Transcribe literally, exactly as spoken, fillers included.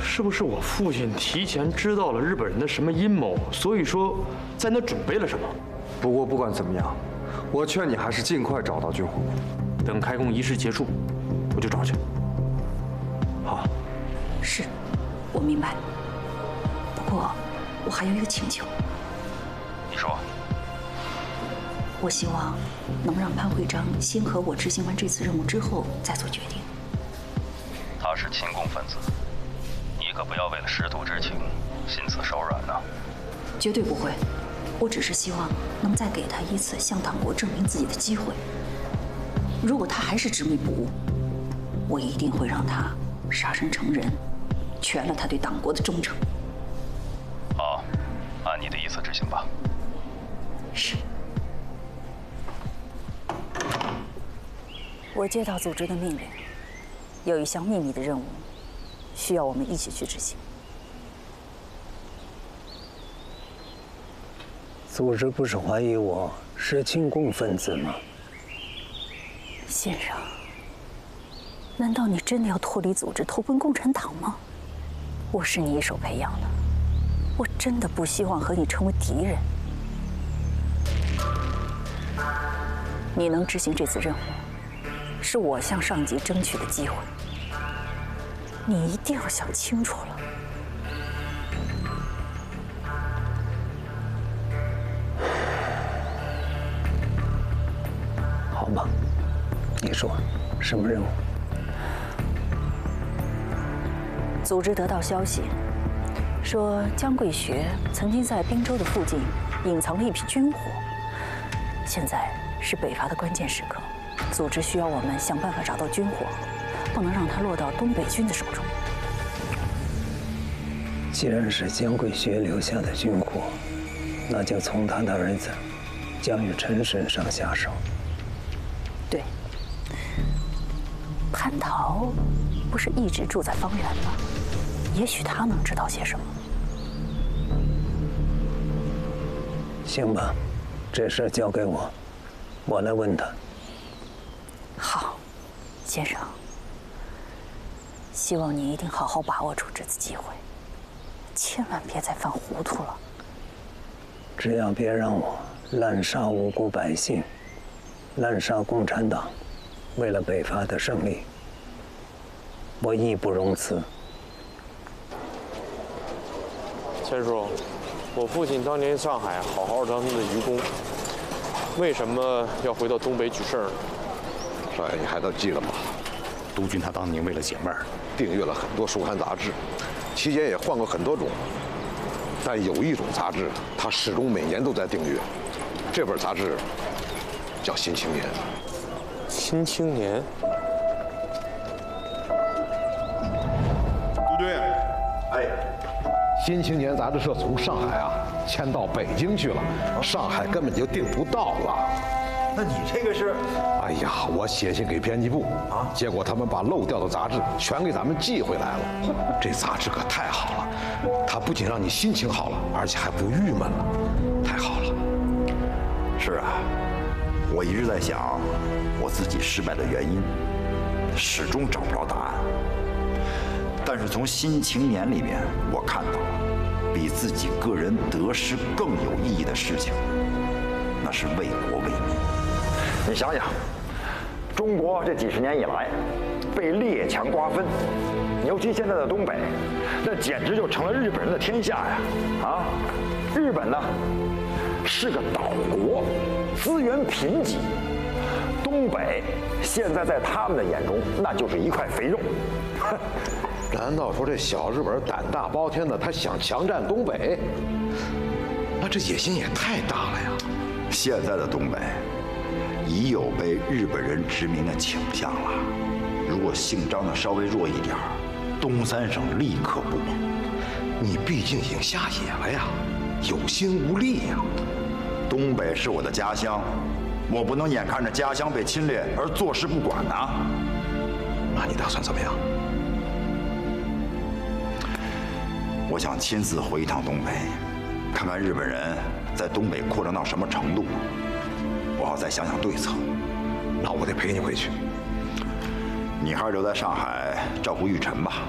是不是我父亲提前知道了日本人的什么阴谋，所以说在那准备了什么？ 不过不管怎么样，我劝你还是尽快找到军火库。 等开工仪式结束，我就找去。 好。 是，我明白。不过，我还有一个请求。 你说。 我希望能让潘会长先和我执行完这次任务之后再做决定。 他是亲共分子，你可不要为了师徒之情心慈手软呐。 绝对不会，我只是希望能再给他一次向党国证明自己的机会。如果他还是执迷不悟，我一定会让他杀身成仁，全了他对党国的忠诚。 好，按你的意思执行吧。 是。我接到组织的命令，有一项秘密的任务，需要我们一起去执行。 组织不是怀疑我是亲共分子吗？ 先生，难道你真的要脱离组织投奔共产党吗？我是你一手培养的，我真的不希望和你成为敌人。你能执行这次任务，是我向上级争取的机会，你一定要想清楚了。 好吧，你说什么任务？ 组织得到消息，说江贵学曾经在滨州的附近隐藏了一批军火，现在是北伐的关键时刻。组织需要我们想办法找到军火，不能让它落到东北军的手中。 既然是江贵学留下的军火，那就从他的儿子江雨辰身上下手。 对，蟠桃不是一直住在方圆吗？也许他能知道些什么。 行吧，这事交给我，我来问他。 好，先生，希望你一定好好把握住这次机会，千万别再犯糊涂了。 只要别让我滥杀无辜百姓，滥杀共产党，为了北伐的胜利，我义不容辞。 千叔，我父亲当年上海好好当他的愚公，为什么要回到东北举事呢？ 少爷，你还都记得吗？ 督军他当年为了解闷儿， 订阅了很多书刊杂志，期间也换过很多种，但有一种杂志，他始终每年都在订阅。这本杂志叫《新青年》。 新青年。 督军，哎，《新青年》杂志社从上海啊迁到北京去了，上海根本就订不到了。 那你这个是？ 哎呀，我写信给编辑部啊，结果他们把漏掉的杂志全给咱们寄回来了。这杂志可太好了，它不仅让你心情好了，而且还不郁闷了，太好了。 是啊，我一直在想我自己失败的原因，始终找不着答案。但是从《新青年》里面，我看到了比自己个人得失更有意义的事情，那是为国为民。你想想，中国这几十年以来被列强瓜分，尤其现在的东北，那简直就成了日本人的天下呀！啊，日本呢是个岛国，资源贫瘠，东北现在在他们的眼中那就是一块肥肉。 难道说这小日本胆大包天的，他想强占东北？那这野心也太大了呀！ 现在的东北已有被日本人殖民的倾向了。如果姓张的稍微弱一点，东三省立刻不保。 你毕竟已经下野了呀，有心无力呀。 东北是我的家乡，我不能眼看着家乡被侵略而坐视不管呐。 那你打算怎么样？ 我想亲自回一趟东北，看看日本人在东北扩张到什么程度，我好再想想对策。 那我得陪你回去。 你还是留在上海照顾玉晨吧。